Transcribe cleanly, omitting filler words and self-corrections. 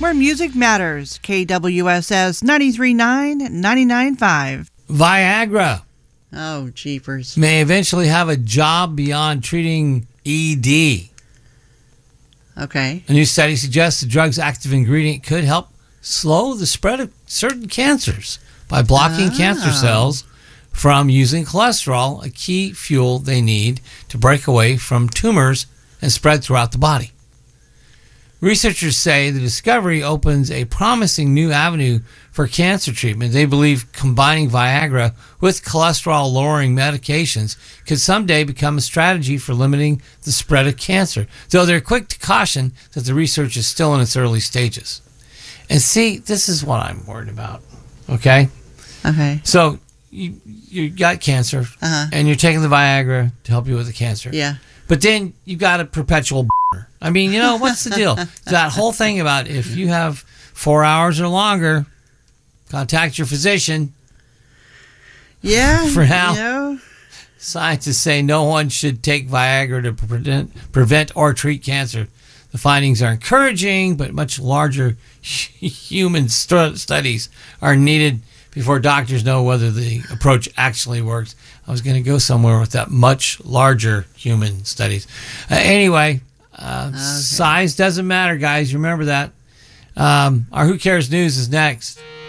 more Music Matters. KWSS 93.9, 99.5. Viagra. Oh, jeepers. May eventually have a job beyond treating ED. Okay. A new study suggests the drug's active ingredient could help slow the spread of certain cancers by blocking cancer cells from using cholesterol, a key fuel they need to break away from tumors and spread throughout the body. Researchers say the discovery opens a promising new avenue for cancer treatment. They believe combining Viagra with cholesterol-lowering medications could someday become a strategy for limiting the spread of cancer, though they're quick to caution that the research is still in its early stages. And see, this is what I'm worried about, okay? Okay. So you got cancer, and you're taking the Viagra to help you with the cancer. Yeah. But then you got a perpetual boner. I mean, what's the deal? That whole thing about if you have 4 hours or longer, contact your physician. Yeah. For now, scientists say no one should take Viagra to prevent or treat cancer. The findings are encouraging, but much larger human studies are needed before doctors know whether the approach actually works. I was going to go somewhere with that, much larger human studies. Anyway, size doesn't matter, guys. Remember that. Our Who Cares News is next.